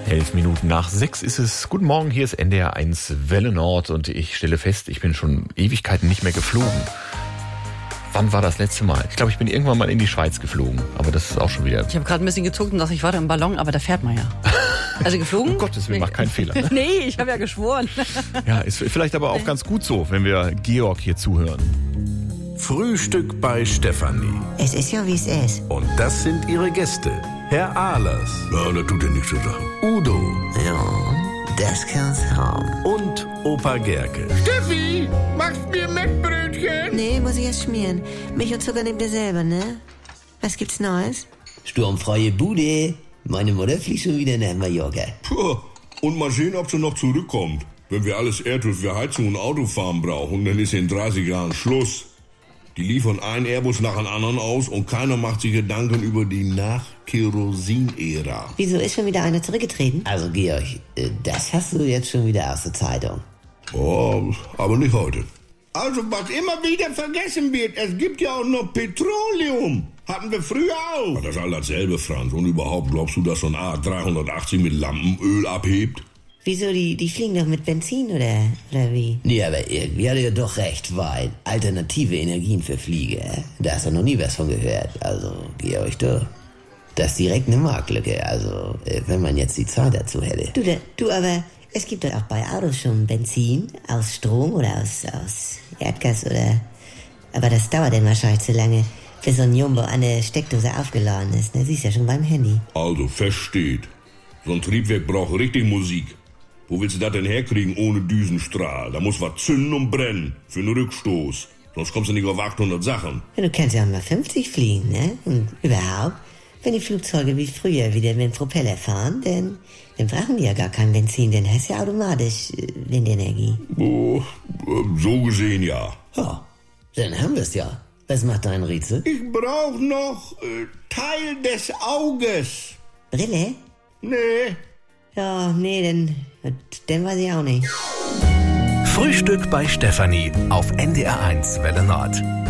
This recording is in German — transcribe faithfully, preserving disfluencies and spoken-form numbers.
Elf Minuten nach sechs ist es. Guten Morgen, hier ist N D R eins Welle Nord und ich stelle fest, ich bin schon Ewigkeiten nicht mehr geflogen. Wann war das letzte Mal? Ich glaube, ich bin irgendwann mal in die Schweiz geflogen, aber das ist auch schon wieder... Ich habe gerade ein bisschen gezuckt und dachte, ich warte im Ballon, aber da fährt man ja. Also geflogen? Um Gottes Willen, nee. Macht keinen Fehler. Ne? Nee, ich habe ja geschworen. Ja, ist vielleicht aber auch ganz gut so, wenn wir Georg hier zuhören. Frühstück bei Stefanie. Es ist ja, wie es ist. Und das sind ihre Gäste. Herr Ahlers. Ja, das tut ja nichts zu sagen. Udo. Ja, das kann's haben. Und Opa Gerke. Steffi, machst mir Mettbrötchen? Nee, muss ich erst schmieren. Milch und Zucker nehmt ihr selber, ne? Was gibt's Neues? Sturmfreie Bude. Meine Mutter fliegt schon wieder nach Mallorca. Puh, und mal sehen, ob sie noch zurückkommt. Wenn wir alles Erdöl für Heizung und Autofahren brauchen, dann ist in dreißig Jahren Schluss. Die liefern einen Airbus nach dem anderen aus und keiner macht sich Gedanken über die Nach-Kerosin-Ära. Wieso ist schon wieder einer zurückgetreten? Also Georg, äh, das hast du jetzt schon wieder aus der Zeitung. Oh, aber nicht heute. Also, was immer wieder vergessen wird, es gibt ja auch noch Petroleum. Hatten wir früher auch. Das ist all dasselbe, Franz. Und überhaupt, glaubst du, dass so ein A dreihundertachtzig mit Lampenöl abhebt? Wieso, die, die fliegen doch mit Benzin, oder, oder wie? Nee, aber irgendwie hat er ja doch recht, weil alternative Energien für Flieger, da hast du noch nie was von gehört. Also, Georg, du, das ist direkt eine Marktlücke. Also, wenn man jetzt die Zeit dazu hätte. Du, da, du, aber es gibt doch auch bei Autos schon Benzin aus Strom oder aus, aus Erdgas oder... Aber das dauert dann wahrscheinlich zu lange, bis so ein Jumbo an der Steckdose aufgeladen ist. Ne? Siehst ja schon beim Handy. Also, feststeht. So ein Triebwerk braucht richtig Musik. Wo willst du das denn herkriegen ohne Düsenstrahl? Da muss was zünden und brennen. Für einen Rückstoß. Sonst kommst du nicht auf achthundert Sachen. Ja, du kannst ja auch mal fünfzig fliegen, ne? Und überhaupt, wenn die Flugzeuge wie früher wieder mit dem Propeller fahren, dann, dann brauchen die ja gar kein Benzin. Dann hast du ja automatisch äh, Windenergie. Oh, so gesehen ja. Ja, dann haben wir's ja. Was macht dein Rätsel? Ich brauch noch äh, Teil des Auges. Brille? Nee. Ja, nee, dann, dann weiß ich auch nicht. Frühstück bei Stefanie auf N D R eins Welle Nord.